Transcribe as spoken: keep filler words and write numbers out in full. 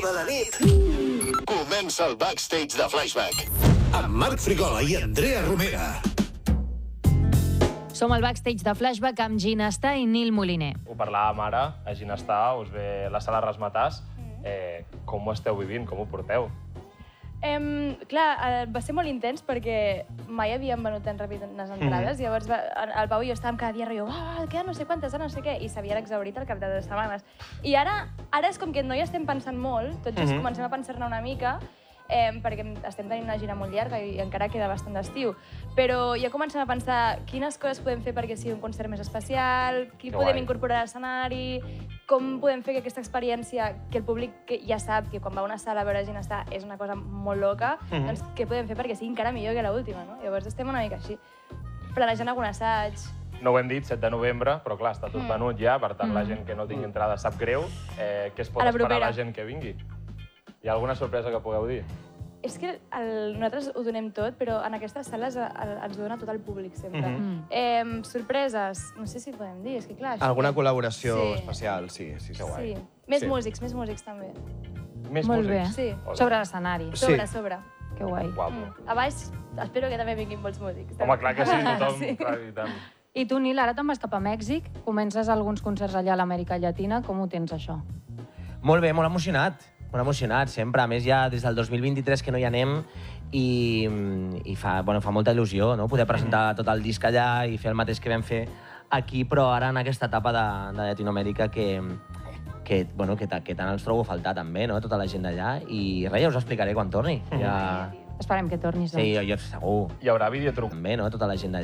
a la nit. Comença el backstage de Flashback. Amb Marc Frigola i Andrea Romera. Som al backstage de Flashback amb Ginestar i Nil Moliner. Ho parlàvem ara, a Ginestar, us ve la sala Rasmatàs. Eh, com ho esteu vivint? Com ho porteu? Um, clar, eh, va ser molt intens perquè mai havíem venut tan ràpid les entrades. Mm. Llavors va, el Pau i jo estàvem cada dia rotllo, oh, queda no sé quantes, no sé què, i s'havien exhaurit al cap de dues setmanes. I ara, ara és com que no hi estem pensant molt, tot just mm -hmm. comencem a pensar-ne una mica, eh, perquè estem tenint una gira molt llarga i encara queda bastant d'estiu. Però ja comencem a pensar quines coses podem fer perquè sigui un concert més especial, qui que podem guai. incorporar a l'escenari, com podem fer que aquesta experiència, que el públic que ja sap que quan va a una sala a veure Ginestar és una cosa molt loca, mm-hmm. doncs què podem fer perquè sigui encara millor que l'última, no? Llavors estem una mica així, planejant algun assaig. No ho hem dit, set de novembre, però clar, està tot mm. venut ja, per tant, mm. la gent que no tingui entrada sap greu. Eh, què es pot esperar la gent que vingui? Hi ha alguna sorpresa que pugueu dir? És que el, nosaltres ho donem tot, però en aquestes sales el, el, ens ho dona tot el públic, sempre. Mm-hmm. eh, sorpreses, no sé si podem dir, és que clar... Alguna que... col·laboració sí. especial, sí, sí, que guai. Sí. Més sí. músics, més músics també. Més Molt músics? bé. Sí. Sobre l'escenari. Sí. Sobre, sobre. Que guai. Guapo. Mm. A baix, espero que també vinguin molts músics. Home, clar que sí, tothom. sí. Clar, i tant. I tu, Nil, ara te'n vas cap a Mèxic, comences alguns concerts allà a l'Amèrica Llatina, com ho tens, això? Molt bé, molt emocionat. Molt emocionat, sempre. A més, ja des del dos mil vint-i-tres que no hi anem i, i fa, bueno, fa molta il·lusió, no?, poder presentar tot el disc allà i fer el mateix que vam fer aquí, però ara en aquesta etapa de, de Llatinoamèrica que, que, bueno, que, que tant els trobo a faltar també, no?, tota la gent d'allà. I res, ja us explicaré quan torni. Ja... Esperem que tornis, doncs. Sí, jo, jo segur. Hi haurà videotruc. També, no?, tota la gent d'allà.